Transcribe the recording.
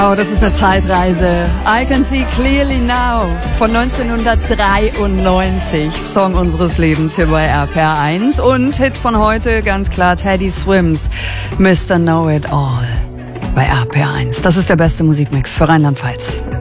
Oh, das ist eine Zeitreise. I Can See Clearly Now von 1993. Song unseres Lebens hier bei RPR1. Und Hit von heute, ganz klar, Teddy Swims, Mr. Know It All bei RPR1. Das ist der beste Musikmix für Rheinland-Pfalz.